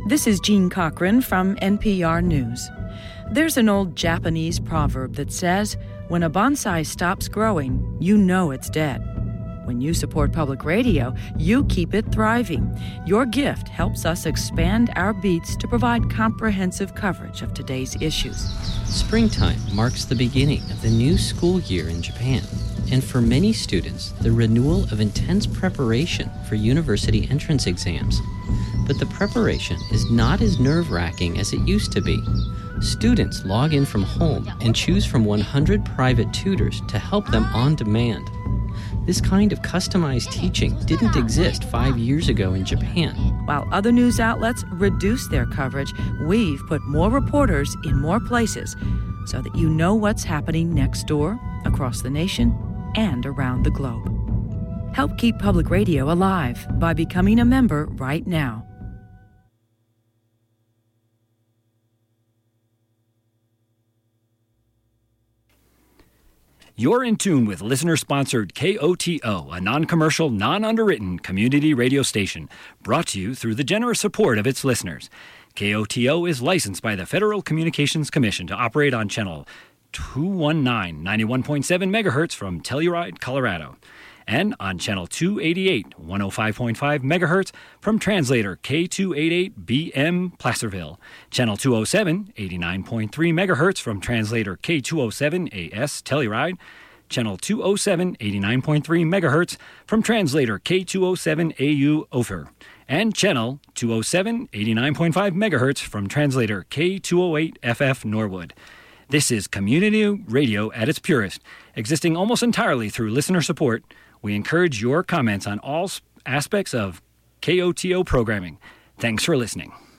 This is Jean Cochran from NPR News. There's an old Japanese proverb that says, when a bonsai stops growing, you know it's dead. When you support public radio, you keep it thriving. Your gift helps us expand our beats to provide comprehensive coverage of today's issues. Springtime marks the beginning of the new school year in Japan, and for many students, the renewal of intense preparation for university entrance exams. But the preparation is not as nerve-wracking as it used to be. Students log in from home and choose from 100 private tutors to help them on demand. This kind of customized teaching didn't exist 5 years ago in Japan. While other news outlets reduce their coverage, we've put more reporters in more places so that you know what's happening next door, across the nation, and around the globe. Help keep public radio alive by becoming a member right now. You're in tune with listener-sponsored KOTO, a non-commercial, non-underwritten community radio station, brought to you through the generous support of its listeners. KOTO is licensed by the Federal Communications Commission to operate on channel 219, 91.7 megahertz from Telluride, Colorado, and on channel 288, 105.5 megahertz from translator K288BM Placerville, channel 207, 89.3 megahertz from translator K207AS Telluride, channel 207, 89.3 megahertz from translator K207AU Ophir, and channel 207, 89.5 megahertz from translator K208FF Norwood. This is community radio at its purest, existing almost entirely through listener support. We encourage your comments on all aspects of KOTO programming. Thanks for listening.